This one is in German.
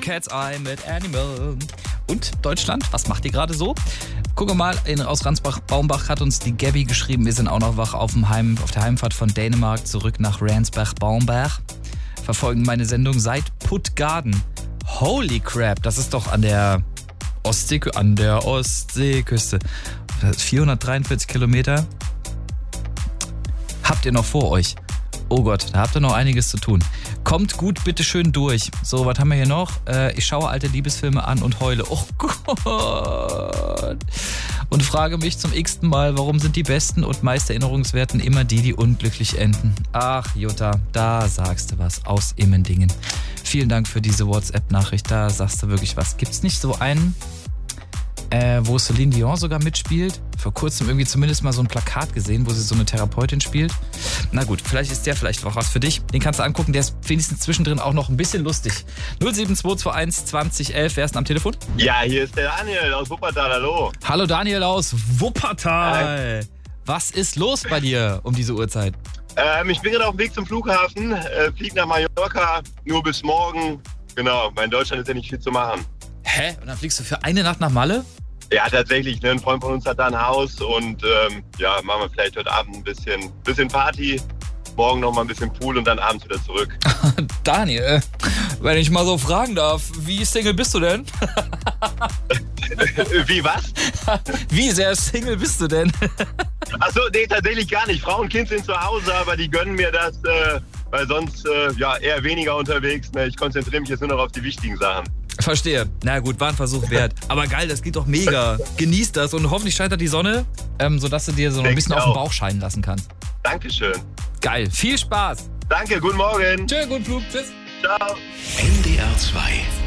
Cat's Eye mit Animal. Und Deutschland, was macht ihr gerade so? Guck mal, aus Ransbach-Baumbach hat uns die Gabby geschrieben, wir sind auch noch wach auf der Heimfahrt von Dänemark zurück nach Ransbach-Baumbach. Verfolgen meine Sendung seit Puttgarden. Holy crap, das ist doch an der Ostseeküste. 443 Kilometer. Habt ihr noch vor euch? Oh Gott, da habt ihr noch einiges zu tun. Kommt gut, bitte schön durch. So, was haben wir hier noch? Ich schaue alte Liebesfilme an und heule. Oh Gott. Und frage mich zum x-ten Mal, warum sind die besten und meist erinnerungswerten immer die unglücklich enden? Ach, Jutta, da sagst du was aus Immendingen. Vielen Dank für diese WhatsApp-Nachricht, da sagst du wirklich was. Gibt's nicht so einen, wo Celine Dion sogar mitspielt? Vor kurzem irgendwie zumindest mal so ein Plakat gesehen, wo sie so eine Therapeutin spielt. Na gut, vielleicht ist der vielleicht auch was für dich. Den kannst du angucken, der ist wenigstens zwischendrin auch noch ein bisschen lustig. 07221 2011, wer ist denn am Telefon? Ja, hier ist der Daniel aus Wuppertal, hallo. Hallo Daniel aus Wuppertal. Was ist los bei dir um diese Uhrzeit? Ich bin gerade auf dem Weg zum Flughafen, fliege nach Mallorca, nur bis morgen. Genau, weil in Deutschland ist ja nicht viel zu machen. Hä? Und dann fliegst du für eine Nacht nach Malle? Ja, tatsächlich. Ne? Ein Freund von uns hat da ein Haus und machen wir vielleicht heute Abend ein bisschen Party, morgen noch mal ein bisschen Pool und dann abends wieder zurück. Daniel, wenn ich mal so fragen darf, wie Single bist du denn? Wie was? Wie sehr Single bist du denn? Achso, nee, tatsächlich gar nicht. Frau und Kind sind zu Hause, aber die gönnen mir das, weil sonst eher weniger unterwegs. Ne? Ich konzentriere mich jetzt nur noch auf die wichtigen Sachen. Verstehe. Na gut, war ein Versuch wert. Aber geil, das geht doch mega. Genieß das und hoffentlich scheint da die Sonne, sodass du dir so ein bisschen auf den Bauch scheinen lassen kannst. Dankeschön. Geil. Viel Spaß. Danke, guten Morgen. Tschö, guten Flug. Tschüss. Ciao. NDR 2